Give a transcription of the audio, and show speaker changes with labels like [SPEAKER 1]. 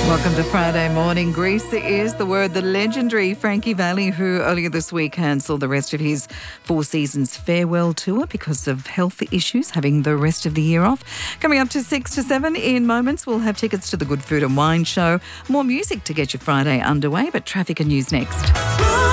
[SPEAKER 1] Welcome to Friday Morning. Greece is the word. The legendary Frankie Valli, who earlier this week cancelled the rest of his Four Seasons farewell tour because of health issues, having the rest of the year off. Coming up to 6 to 7 in moments, we'll have tickets to the Good Food and Wine Show. More music to get your Friday underway, but traffic and news next.